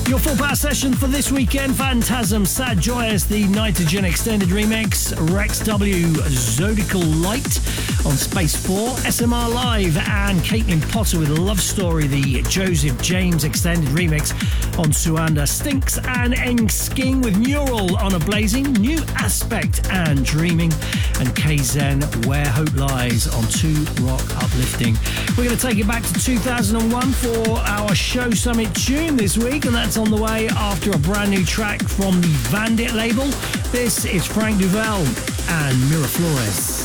Your full power session for this weekend: Phantasm, Sad Joyous, the Nitrogen Extended Remix, Rex W, Zodiacal Light on Space 4, SMR Live, and Caitlin Potter with Love Story, the Joseph James Extended Remix on Suanda, Stinks and Eng with Neural on A Blazing, New Aspect and Dreaming, and KZen, Where Hope Lies on 2 Rock Uplifting. We're going to take it back to 2001 for our Show Summit tune this week, and that's on the way after a brand new track from the Vandit label. This is Frank Duval and Miraflores.